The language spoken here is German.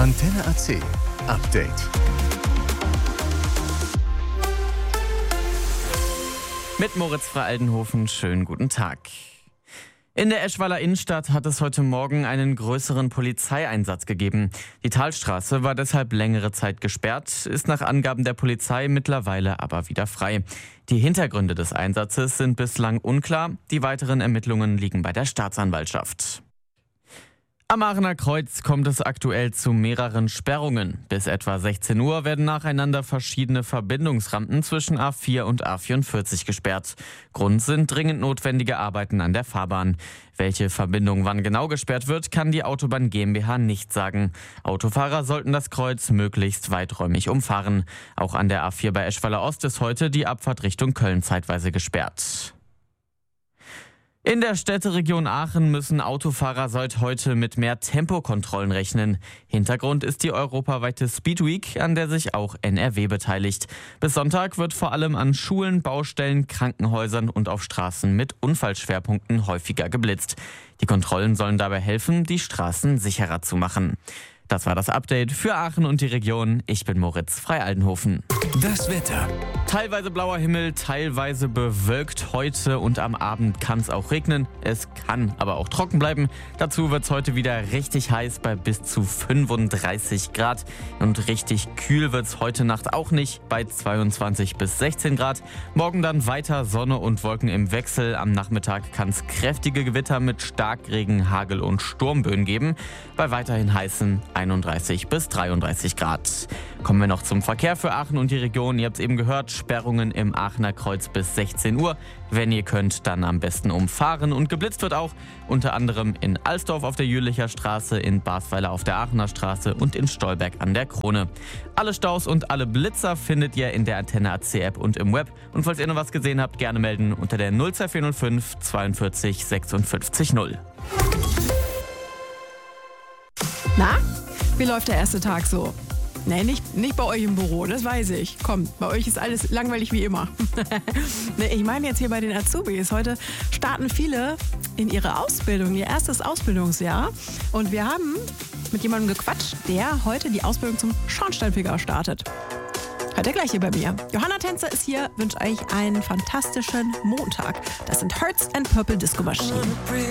Antenne AC Update. Mit Moritz Frey-Aldenhofen, schönen guten Tag. In der Eschweiler Innenstadt hat es heute Morgen einen größeren Polizeieinsatz gegeben. Die Talstraße war deshalb längere Zeit gesperrt, ist nach Angaben der Polizei mittlerweile aber wieder frei. Die Hintergründe des Einsatzes sind bislang unklar. Die weiteren Ermittlungen liegen bei der Staatsanwaltschaft. Am Aachener Kreuz kommt es aktuell zu mehreren Sperrungen. Bis etwa 16 Uhr werden nacheinander verschiedene Verbindungsrampen zwischen A4 und A44 gesperrt. Grund sind dringend notwendige Arbeiten an der Fahrbahn. Welche Verbindung wann genau gesperrt wird, kann die Autobahn GmbH nicht sagen. Autofahrer sollten das Kreuz möglichst weiträumig umfahren. Auch an der A4 bei Eschweiler Ost ist heute die Abfahrt Richtung Köln zeitweise gesperrt. In der Städteregion Aachen müssen Autofahrer seit heute mit mehr Tempokontrollen rechnen. Hintergrund ist die europaweite Speedweek, an der sich auch NRW beteiligt. Bis Sonntag wird vor allem an Schulen, Baustellen, Krankenhäusern und auf Straßen mit Unfallschwerpunkten häufiger geblitzt. Die Kontrollen sollen dabei helfen, die Straßen sicherer zu machen. Das war das Update für Aachen und die Region. Ich bin Moritz Frey-Aldenhofen. Das Wetter. Teilweise blauer Himmel, teilweise bewölkt. Heute und am Abend kann es auch regnen. Es kann aber auch trocken bleiben. Dazu wird es heute wieder richtig heiß bei bis zu 35 Grad. Und richtig kühl wird es heute Nacht auch nicht bei 22 bis 16 Grad. Morgen dann weiter Sonne und Wolken im Wechsel. Am Nachmittag kann es kräftige Gewitter mit Starkregen, Hagel und Sturmböen geben. Bei weiterhin heißen 31 bis 33 Grad. Kommen wir noch zum Verkehr für Aachen und die Region. Ihr habt es eben gehört, Sperrungen im Aachener Kreuz bis 16 Uhr. Wenn ihr könnt, dann am besten umfahren. Und geblitzt wird auch unter anderem in Alsdorf auf der Jülicher Straße, in Basweiler auf der Aachener Straße und in Stolberg an der Krone. Alle Staus und alle Blitzer findet ihr in der Antenne AC App und im Web. Und falls ihr noch was gesehen habt, gerne melden unter der 02405 42 56 0. Na, wie läuft der erste Tag so? Nee, nicht bei euch im Büro, das weiß ich. Komm, bei euch ist alles langweilig wie immer. Nee, ich meine jetzt hier bei den Azubis. Heute starten viele in ihre Ausbildung, ihr erstes Ausbildungsjahr. Und wir haben mit jemandem gequatscht, der heute die Ausbildung zum Schornsteinfeger startet. Hört ihr gleich hier bei mir. Johanna Tänzer ist hier, wünsche euch einen fantastischen Montag. Das sind Hearts and Purple Disco Machine.